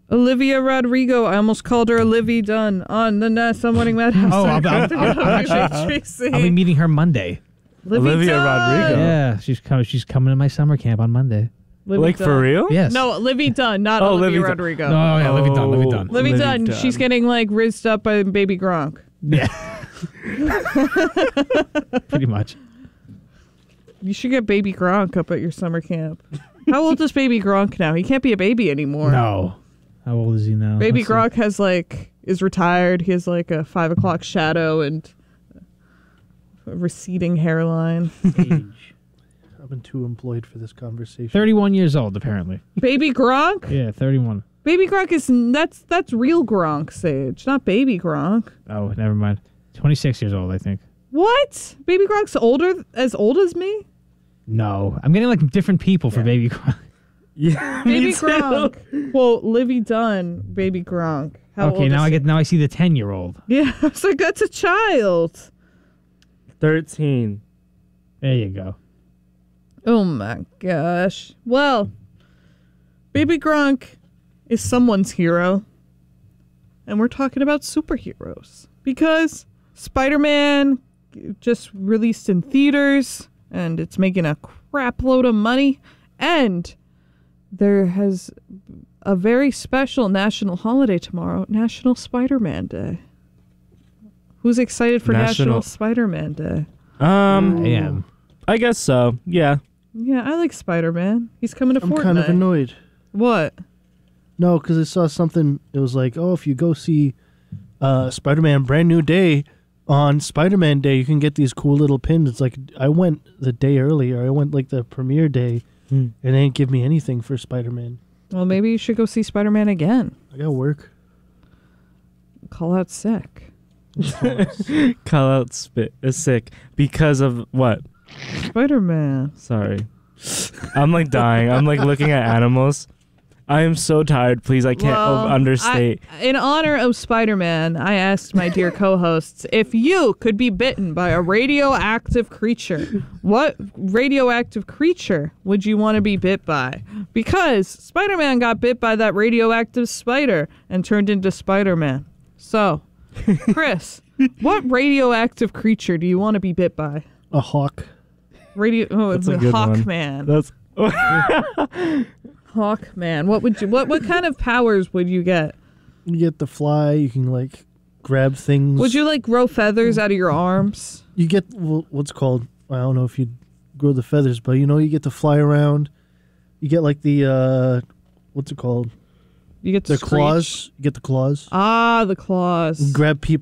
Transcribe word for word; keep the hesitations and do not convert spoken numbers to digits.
Olivia Rodrigo. I almost called her Olivia Dunn on the Nest on Morning Madhouse. Oh, I'll, I'll, I'll, I'll, actually, I'll be meeting her Monday. Olivia, Olivia Dunn. Rodrigo. Yeah, she's coming. She's coming to my summer camp on Monday. Livy like Dunn. for real? Yes. No, Livy Dunn, not Oh, Olivia Livy Dunn. Rodrigo. No, yeah, Livy Dunn, Livy Dunn. Livy Livy Dunn. Dunn. She's getting like rizzed up by Baby Gronk. Yeah. Pretty much. You should get Baby Gronk up at your summer camp. How old is Baby Gronk now? He can't be a baby anymore. No. How old is he now? Baby Let's see. Gronk has like is retired. He has like a five o'clock shadow and a receding hairline. Age. I've been too employed for this conversation. thirty-one years old, apparently. Baby Gronk? Yeah, thirty-one. Baby Gronk is that's that's real Gronk's age, not Baby Gronk. Oh, never mind. twenty-six years old, I think. What? Baby Gronk's older, as old as me? No. I'm getting like different people for Yeah. Baby Gronk. Yeah. Baby me too. Gronk. Well, Livy Dunn, Baby Gronk. How Okay, old now is I he? get now I see the ten-year-old. Yeah, I was like, that's a child. thirteen. There you go. Oh my gosh. Well, Baby Gronk is someone's hero. And we're talking about superheroes. Because Spider-Man just released in theaters and it's making a crap load of money. And there has a very special national holiday tomorrow, National Spider-Man Day. Who's excited for National, National- Spider-Man Day? Um, I am. I guess so. Yeah. Yeah, I like Spider-Man. He's coming to I'm Fortnite. kind of annoyed. What? No, because I saw something. It was like, oh, if you go see uh, Spider-Man Brand New Day on Spider-Man Day, you can get these cool little pins. It's like, I went the day earlier. I went like the premiere day, Hmm. and they didn't give me anything for Spider-Man. Well, maybe you should go see Spider-Man again. I got work. Call out sick. Call out spit is sick because of what? Spider-Man. Sorry. I'm like dying. I'm like looking at animals. I am so tired. Please, I can't Well, over- understate. I- in honor of Spider-Man, I asked my dear co-hosts if you could be bitten by a radioactive creature, what radioactive creature would you want to be bit by? Because Spider-Man got bit by that radioactive spider and turned into Spider-Man. So, Chris, what radioactive creature do you want to be bit by? A hawk. Radio. Oh, it's That's a a good one. Hawkman. That's Hawkman. What would you? What what kind of powers would you get? You get the fly. You can like grab things. Would you like grow feathers out of your arms? You get wh- what's called. I don't know if you grow the feathers, but you know you get to fly around. You get like the uh, what's it called? You get to The screech. claws. You get the claws. Ah, the claws. You grab people.